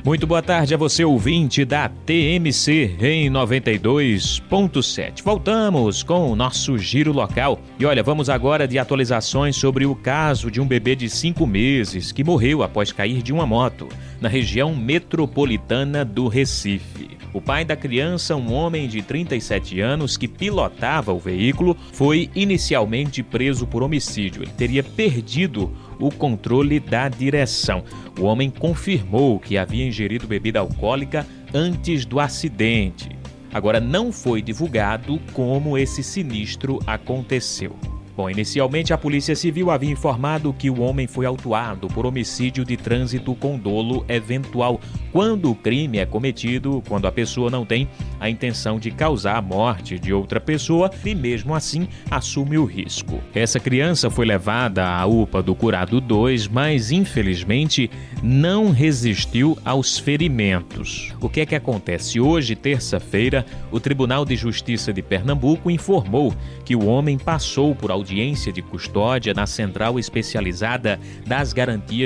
Muito boa tarde a você, ouvinte da TMC em 92.7. Voltamos com o nosso giro local. E olha, vamos agora de atualizações sobre o caso de um bebê de 5 meses que morreu após cair de uma moto na região metropolitana do Recife. O pai da criança, um homem de 37 anos que pilotava o veículo, foi inicialmente preso por homicídio. Ele teria perdido o controle da direção. O homem confirmou que havia ingerido bebida alcoólica antes do acidente. Agora, não foi divulgado como esse sinistro aconteceu. Bom, inicialmente a Polícia Civil havia informado que o homem foi autuado por homicídio de trânsito com dolo eventual, quando o crime é cometido, quando a pessoa não tem a intenção de causar a morte de outra pessoa e mesmo assim assume o risco. Essa criança foi levada à UPA do Curado 2, mas infelizmente não resistiu aos ferimentos. O que é que acontece? Hoje, terça-feira, o Tribunal de Justiça de Pernambuco informou que o homem passou por audiência de custódia na Central Especializada das Garantias